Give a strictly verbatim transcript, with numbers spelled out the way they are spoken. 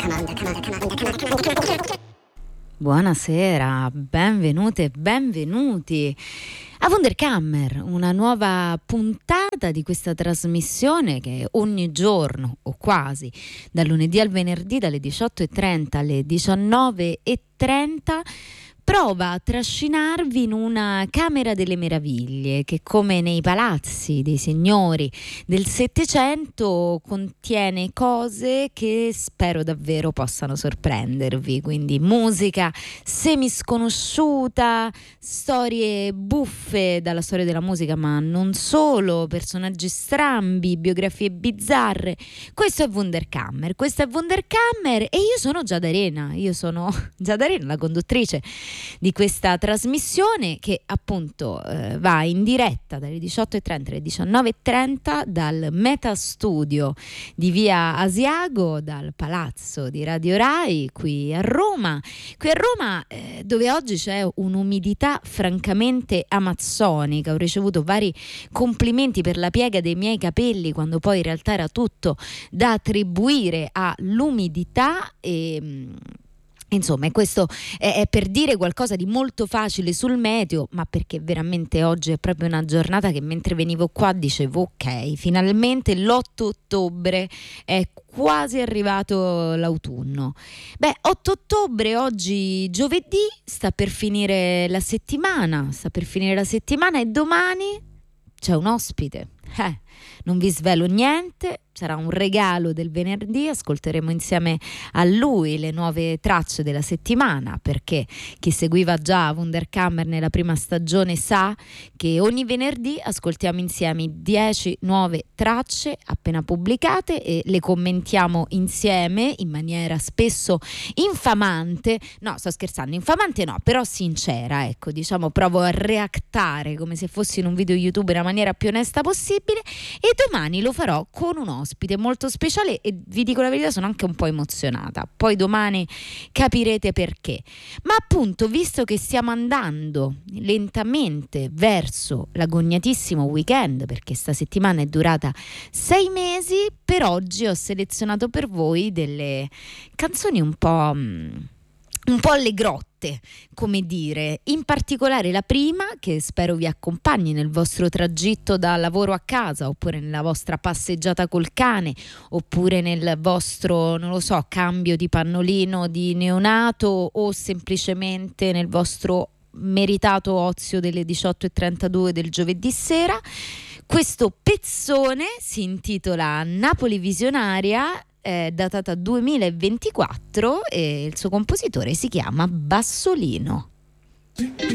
Buonasera, benvenute e benvenuti a Wunderkammer, una nuova puntata di questa trasmissione che ogni giorno, o quasi, dal lunedì al venerdì, dalle diciotto e trenta alle diciannove e trenta, prova a trascinarvi in una camera delle meraviglie che, come nei palazzi dei signori del Settecento, contiene cose che spero davvero possano sorprendervi. Quindi musica semisconosciuta, storie buffe dalla storia della musica, ma non solo, personaggi strambi, biografie bizzarre. Questo è Wunderkammer, questo è Wunderkammer e io sono Giada Arena, io sono Giada Arena, la conduttrice di questa trasmissione che appunto eh, va in diretta dalle diciotto e trenta alle diciannove e trenta dal Meta Studio di via Asiago, dal palazzo di Radio Rai qui a Roma, qui a Roma eh, dove oggi c'è un'umidità francamente amazzonica. Ho ricevuto vari complimenti per la piega dei miei capelli, quando poi in realtà era tutto da attribuire all'umidità. E insomma, questo è, è per dire qualcosa di molto facile sul meteo, ma perché veramente oggi è proprio una giornata che, mentre venivo qua, dicevo ok, finalmente l'otto ottobre è quasi arrivato l'autunno. Beh, otto ottobre, oggi giovedì, sta per finire la settimana, sta per finire la settimana e domani c'è un ospite. Eh, non vi svelo niente, sarà un regalo del venerdì, ascolteremo insieme a lui le nuove tracce della settimana, perché chi seguiva già Wunderkammer nella prima stagione sa che ogni venerdì ascoltiamo insieme dieci nuove tracce appena pubblicate e le commentiamo insieme in maniera spesso infamante, no sto scherzando, infamante no, però sincera, ecco, diciamo, provo a reactare come se fossi in un video YouTube nella maniera più onesta possibile. E domani lo farò con un ospite molto speciale e vi dico la verità, sono anche un po' emozionata, poi domani capirete perché. Ma appunto, visto che stiamo andando lentamente verso l'agognatissimo weekend, perché sta settimana è durata sei mesi, per oggi ho selezionato per voi delle canzoni un po' un po' allegrotte, come dire, in particolare la prima, che spero vi accompagni nel vostro tragitto da lavoro a casa, oppure nella vostra passeggiata col cane, oppure nel vostro, non lo so, cambio di pannolino di neonato, o semplicemente nel vostro meritato ozio delle diciotto e trentadue del giovedì sera. Questo pezzone si intitola Napoli Visionaria, è datata duemilaventiquattro e il suo compositore si chiama Bassolino.